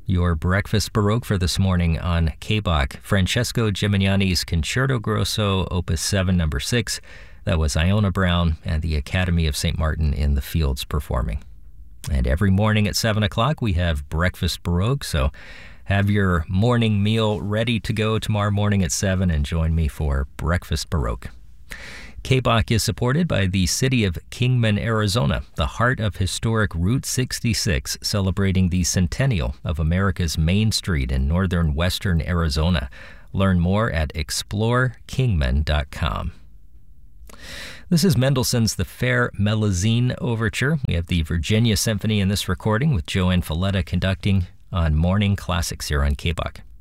Your breakfast Baroque for this morning on K-Bach, Francesco Gimignani's Concerto Grosso, Opus 7, number 6. That was Iona Brown and the Academy of St. Martin in the Fields performing. And every morning at 7 o'clock, we have breakfast Baroque, so have your morning meal ready to go tomorrow morning at 7 and join me for breakfast Baroque. K-Bach is supported by the city of Kingman, Arizona, the heart of historic Route 66, celebrating the centennial of America's Main Street in northern western Arizona. Learn more at explorekingman.com. This is Mendelssohn's The Fair Melusine Overture. We have the Virginia Symphony in this recording with Joanne Falletta conducting on Morning Classics here on K-Bach.